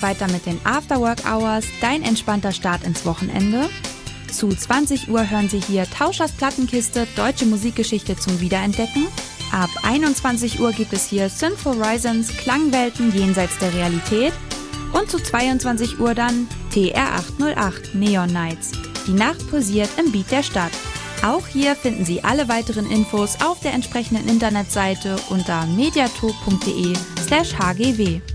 weiter mit den Afterwork Hours, dein entspannter Start ins Wochenende. Zu 20 Uhr hören Sie hier Tauschers Plattenkiste, deutsche Musikgeschichte zum Wiederentdecken. Ab 21 Uhr gibt es hier Synth Horizons, Klangwelten jenseits der Realität. Und zu 22 Uhr dann TR808 Neon Nights. Die Nacht pulsiert im Beat der Stadt. Auch hier finden Sie alle weiteren Infos auf der entsprechenden Internetseite unter mediatok.de/hgw.